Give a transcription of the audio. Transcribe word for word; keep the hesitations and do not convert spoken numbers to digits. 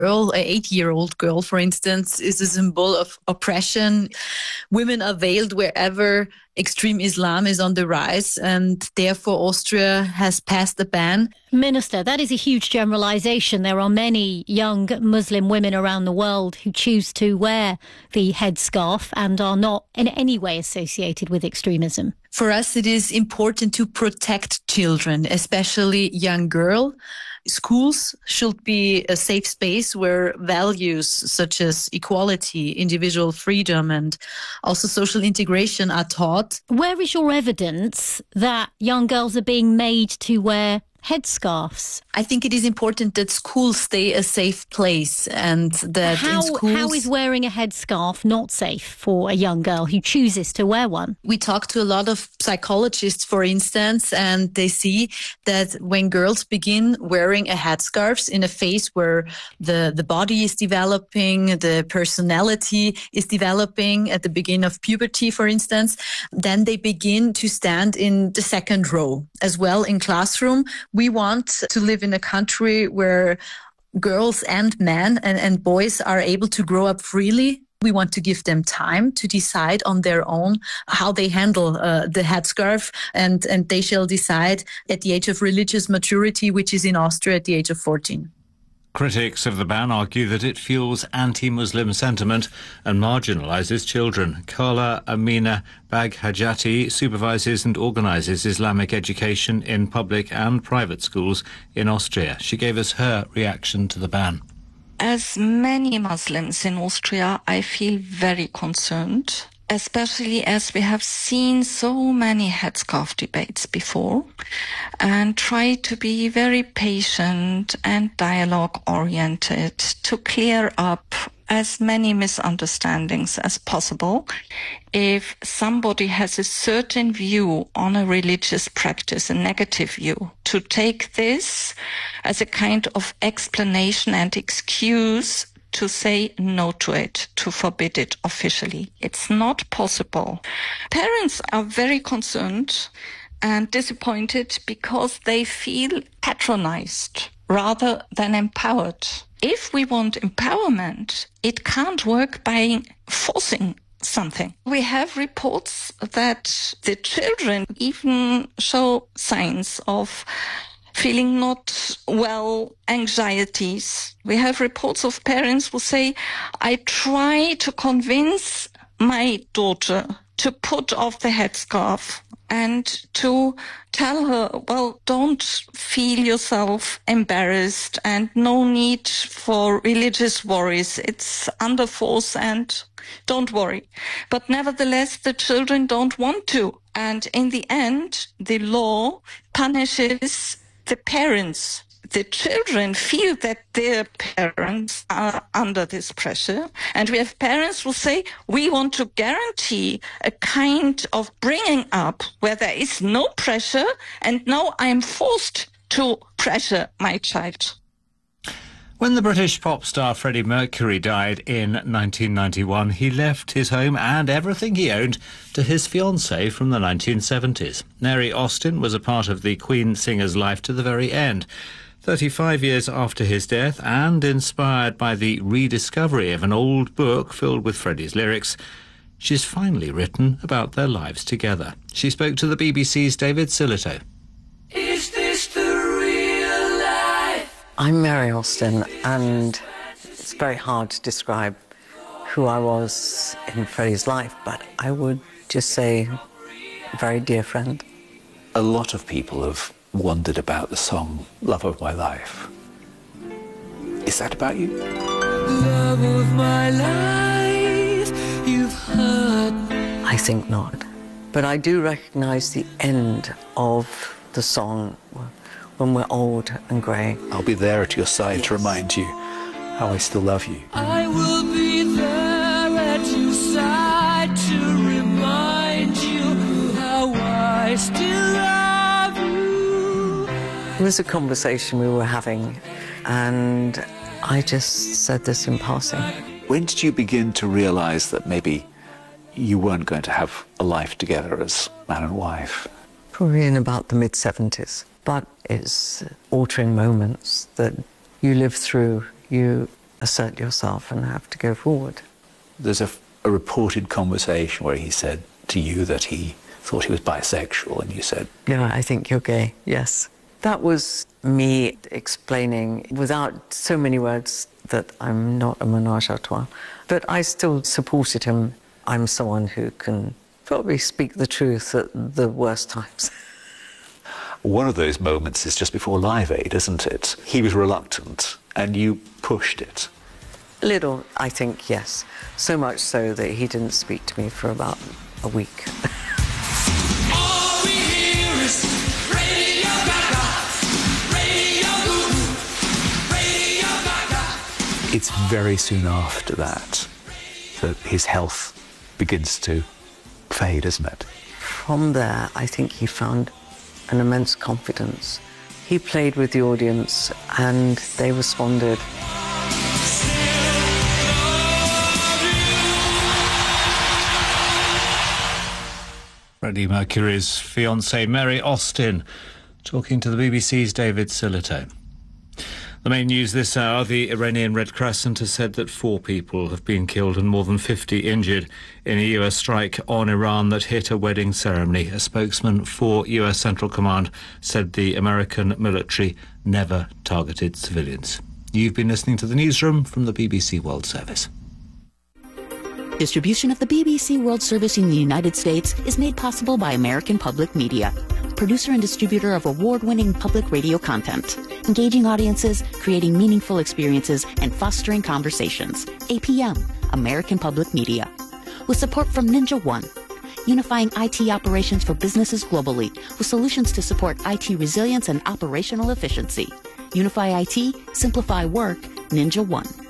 girl, an eight-year-old girl, for instance, is a symbol of oppression. Women are veiled wherever extreme Islam is on the rise, and therefore Austria has passed a ban. Minister, that is a huge generalisation. There are many young Muslim women around the world who choose to wear the headscarf and are not in any way associated with extremism. For us, it is important to protect children, especially young girls. Schools should be a safe space where values such as equality, individual freedom, and also social integration are taught. Where is your evidence that young girls are being made to wear headscarves? I think it is important that schools stay a safe place, and that how, in schools... How is wearing a headscarf not safe for a young girl who chooses to wear one? We talk to a lot of psychologists, for instance, and they see that when girls begin wearing a headscarf in a phase where the, the body is developing, the personality is developing at the beginning of puberty, for instance, then they begin to stand in the second row as well in classroom. We want to live in a country where girls and men and, and boys are able to grow up freely. We want to give them time to decide on their own how they handle uh, the headscarf, and, and they shall decide at the age of religious maturity, which is in Austria at the age of fourteen. Critics of the ban argue that it fuels anti-Muslim sentiment and marginalises children. Carla Amina Baghajati supervises and organises Islamic education in public and private schools in Austria. She gave us her reaction to the ban. As many Muslims in Austria, I feel very concerned, especially as we have seen so many headscarf debates before, and try to be very patient and dialogue-oriented to clear up as many misunderstandings as possible. If somebody has a certain view on a religious practice, a negative view, to take this as a kind of explanation and excuse to say no to it, to forbid it officially. It's not possible. Parents are very concerned and disappointed because they feel patronized rather than empowered. If we want empowerment, it can't work by forcing something. We have reports that the children even show signs of feeling not well, anxieties. We have reports of parents who say, I try to convince my daughter to put off the headscarf and to tell her, well, don't feel yourself embarrassed and no need for religious worries. It's under force and don't worry. But nevertheless, the children don't want to. And in the end, the law punishes the parents. The children feel that their parents are under this pressure. And we have parents who say, we want to guarantee a kind of bringing up where there is no pressure, and now I'm forced to pressure my child. When the British pop star Freddie Mercury died in nineteen ninety-one, he left his home and everything he owned to his fiancée from the nineteen seventies. Mary Austin was a part of the Queen singer's life to the very end. thirty-five years after his death, and inspired by the rediscovery of an old book filled with Freddie's lyrics, she's finally written about their lives together. She spoke to the B B C's David Sillito. Is this the real life? I'm Mary Austin, and it's very hard to describe who I was in Freddie's life, but I would just say a very dear friend. A lot of people have wondered about the song Love of My Life. Is that about you? Love of my life, you've hurt me. I think not. But I do recognise the end of the song when we're old and grey. I'll be there at your side yes. to remind you how I still love you. I will be there at your side to remind you how I still love you. It was a conversation we were having, and I just said this in passing. When did you begin to realise that maybe you weren't going to have a life together as man and wife? Probably in about the mid seventies. But it's altering moments that you live through. You assert yourself and have to go forward. There's a, a reported conversation where he said to you that he thought he was bisexual, and you said, "Yeah, I think you're gay," yes. That was me explaining without so many words that I'm not a ménage à trois. But I still supported him. I'm someone who can probably speak the truth at the worst times. One of those moments is just before Live Aid, isn't it? He was reluctant, and you pushed it. A little, I think, yes. So much so that he didn't speak to me for about a week. All we hear is Radio Gaga, Radio Goo, Radio Gaga. It's very soon after that that his health begins to fade, isn't it? From there, I think he found an immense confidence. He played with the audience and they responded. Freddie Mercury's fiancée Mary Austin talking to the B B C's David Sillito. The main news this hour, the Iranian Red Crescent has said that four people have been killed and more than fifty injured in a U S strike on Iran that hit a wedding ceremony. A spokesman for U S Central Command said the American military never targeted civilians. You've been listening to the newsroom from the B B C World Service. Distribution of the B B C World Service in the United States is made possible by American Public Media, producer and distributor of award-winning public radio content, engaging audiences, creating meaningful experiences, and fostering conversations. A P M, American Public Media. With support from Ninja One, unifying I T operations for businesses globally with solutions to support I T resilience and operational efficiency. Unify I T, simplify work, Ninja One.